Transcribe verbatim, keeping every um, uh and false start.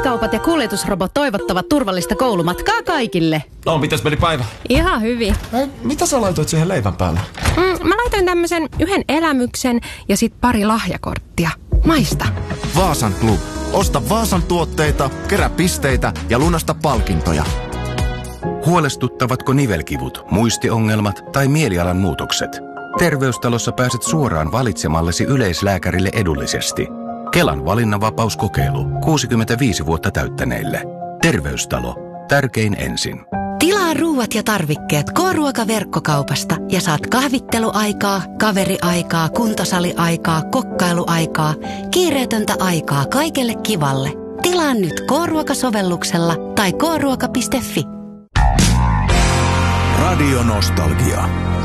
K-kaupat ja kuljetusrobot toivottavat turvallista koulumatkaa kaikille. No, mitäs meni päivä? Ihan hyvin. Äh, mitä sä laitoit siihen leivän päälle? Mm, mä laitoin tämmöisen yhden elämyksen ja sit pari lahjakorttia. Maista. Vaasan Club. Osta Vaasan tuotteita, kerää pisteitä ja lunasta palkintoja. Huolestuttavatko nivelkivut, muistiongelmat tai mielialan muutokset? Terveystalossa pääset suoraan valitsemallesi yleislääkärille edullisesti. Kelan valinnanvapauskokeilu kuusikymmentäviisi vuotta täyttäneille. Terveystalo. Tärkein ensin. Tilaa ruuat ja tarvikkeet K-ruoka-verkkokaupasta ja saat kahvitteluaikaa, kaveriaikaa, kuntosaliaikaa, kokkailuaikaa, kiireetöntä aikaa kaikelle kivalle. Tilaa nyt K-ruoka-sovelluksella tai k ruoka piste fi. Radio Nostalgia.